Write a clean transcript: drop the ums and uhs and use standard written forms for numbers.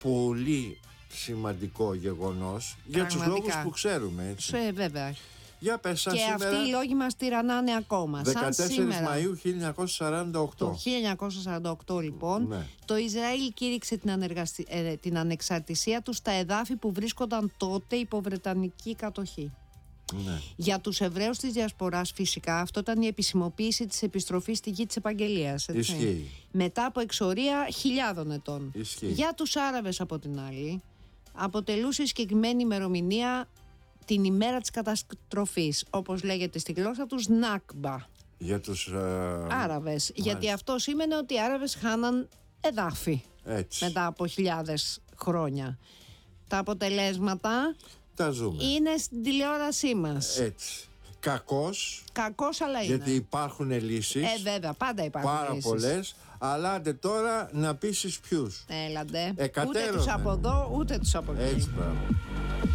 πολύ σημαντικό γεγονός για τους λόγους που ξέρουμε, έτσι. Βέβαια. Για πες, σαν και σήμερα, αυτοί οι λόγοι μας τυραννάνε ακόμα. 14 Μαΐου 1948. Το 1948 λοιπόν, Ναι. το Ισραήλ κήρυξε την ανεξαρτησία του στα εδάφη που βρίσκονταν τότε υπό βρετανική κατοχή. Ναι. Για τους Εβραίους της Διασποράς φυσικά αυτό ήταν η επισημοποίηση της επιστροφής στη γη της Επαγγελίας. Έτσι. Ισχύει. Μετά από εξορία χιλιάδων ετών. Ισχύει. Για τους Άραβες από την άλλη αποτελούσε συγκεκριμένη ημερομηνία την ημέρα της καταστροφής, όπως λέγεται στη γλώσσα τους Νάκμπα. Για τους Άραβες. Γιατί αυτό σήμαινε ότι οι Άραβες χάναν εδάφη. Έτσι. Μετά από χιλιάδες χρόνια. Τα αποτελέσματα Τα ζούμε. είναι στην τηλεόρασή μας. Έτσι. Κακός, Κακός, αλλά είναι. γιατί υπάρχουν λύσεις. Βέβαια, πάντα υπάρχουν Πάρα λύσεις. πολλές. Αλλά άντε τώρα να πείσεις ποιους. Έλαντε. Ούτε Εκατέρωθεν. τους από εδώ, ούτε τους από εκεί. Έτσι, πράγμα.